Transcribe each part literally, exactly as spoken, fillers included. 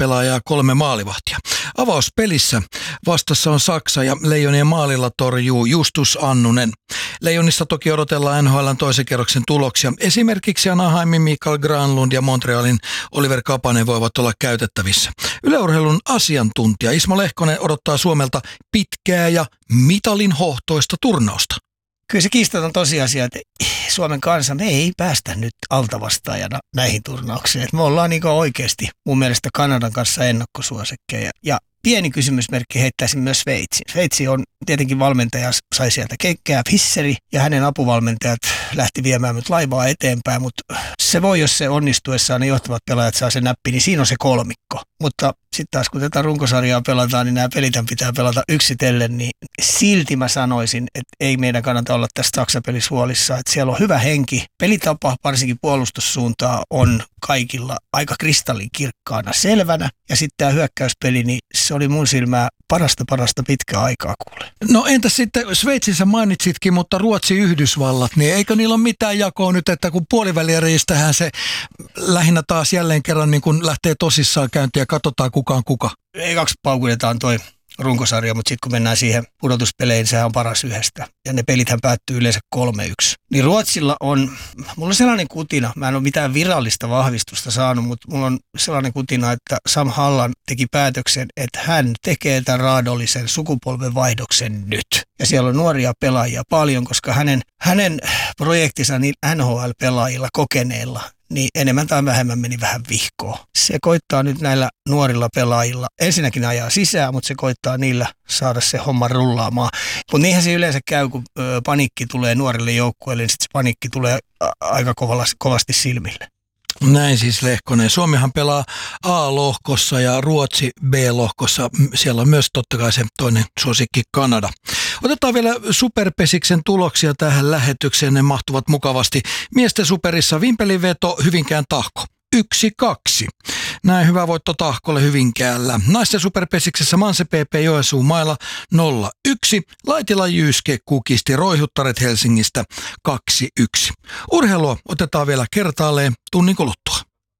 pelaajaa, kolme maalivahtia. Avauspelissä vastassa on Saksa ja Leijonien maalilla torjuu Justus Annunen. Leijonissa toki odotellaan N H L:n toisen kerroksen tuloksia. Esimerkiksi Anaheimin Mikael Granlund ja Montrealin Oliver Kapanen voivat olla käytettävissä. Yle Urheilun asiantuntija Ismo Lehkonen odottaa Suomelta pitkää ja mitalin hohtoista turnausta. Kyllä se kiistaton tosiasia, että Suomen kansa, me ei päästä nyt altavastaajana näihin turnauksiin. Että me ollaan niin oikeasti mun mielestä Kanadan kanssa ennakkosuosikkeja. Ja pieni kysymysmerkki heittäisin myös Sveitsin. Sveitsi on tietenkin valmentaja, sai sieltä kekkää Fisseri ja hänen apuvalmentajat lähti viemään nyt laivaa eteenpäin. Mutta se voi, jos se onnistuessaan ne johtavat pelaajat saa sen näppi, niin siinä on se kolmikko. Mutta sitten taas kun tätä runkosarjaa pelataan, niin nämä pelitän pitää pelata yksitellen, niin silti mä sanoisin, että ei meidän kannata olla tästä Saksa-pelissä huolissaan. Että siellä on hyvä henki. Pelitapa, varsinkin puolustussuuntaa, on kaikilla aika kristallinkirkkaana selvänä. Ja sitten tämä hyökkäyspeli, niin se oli mun silmää parasta parasta pitkää aikaa kuule. No entäs sitten Sveitsissä mainitsitkin, mutta Ruotsi-Yhdysvallat, niin eikö niillä ole mitään jakoa nyt, että kun puoliväliereistähän se lähinnä taas jälleen kerran niin kun lähtee tosissaan käyntiin ja katsotaan kuka on kuka? Ei kaksi paukutetaan toi runkosarja, mutta sitten kun mennään siihen pudotuspeleihin, sehän on paras yhdestä. Ja ne pelithän päättyy yleensä kolme yksi. Niin Ruotsilla on, mulla on sellainen kutina, mä en ole mitään virallista vahvistusta saanut, mutta mulla on sellainen kutina, että Sam Hallan teki päätöksen, että hän tekee tämän raadollisen sukupolven vaihdoksen nyt. Ja siellä on nuoria pelaajia paljon, koska hänen, hänen projektinsa niin N H L-pelaajilla, kokeneilla, niin enemmän tai vähemmän meni vähän vihkoon. Se koittaa nyt näillä nuorilla pelaajilla, ensinnäkin ajaa sisään, mutta se koittaa niillä saada se homma rullaamaan. Mutta niinhän se yleensä käy, kun ö, panikki tulee nuorille joukkueille, niin sitten se panikki tulee a- aika kovalla, kovasti silmille. Näin siis Lehkonen. Suomihan pelaa A-lohkossa ja Ruotsi B-lohkossa. Siellä on myös totta kai se toinen suosikki Kanada. Otetaan vielä Superpesiksen tuloksia tähän lähetykseen. Ne mahtuvat mukavasti. Miesten superissa Vimpelin veto Hyvinkään Tahko. Yksi, kaksi. Näin hyvä voitto Tahkolle Hyvinkäällä. Naisten superpesiksessä Manse P P Joensuun mailla nolla yksi. Laitila Jyske kukisti Roihuttaret Helsingistä kaksi yksi. Urheilua otetaan vielä kertaalleen tunnin kuluttua.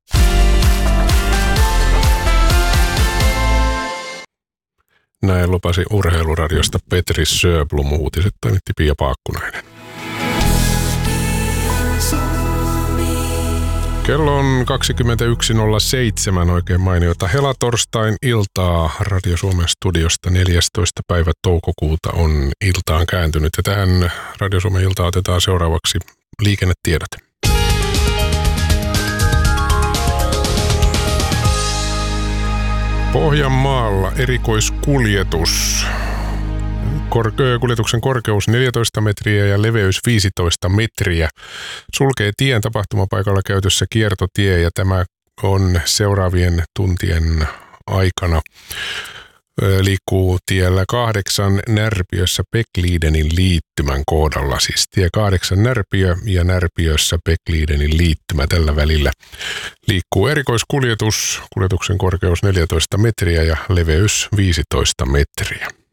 Näin lupasi Urheiluradiosta Petri Sjöblom, uutiset toimitti Pia Paakkunainen. Kello on kaksikymmentäyksi nolla seitsemän, oikein mainiota helatorstain iltaa Radio Suomen studiosta. neljästoista päivä toukokuuta on iltaan kääntynyt ja tähän Radio Suomen iltaan otetaan seuraavaksi liikennetiedot. Pohjanmaalla erikoiskuljetus. Kor- kuljetuksen korkeus neljätoista metriä ja leveys viisitoista metriä. Sulkee tien tapahtumapaikalla käytössä kiertotie ja tämä on seuraavien tuntien aikana. Liikkuu tiellä kahdeksan Närpiössä Bäcklidenin liittymän kohdalla. Siis tie kahdeksan Närpiö ja Närpiössä Bäcklidenin liittymä tällä välillä. Liikkuu erikoiskuljetus. Kuljetuksen korkeus neljätoista metriä ja leveys viisitoista metriä.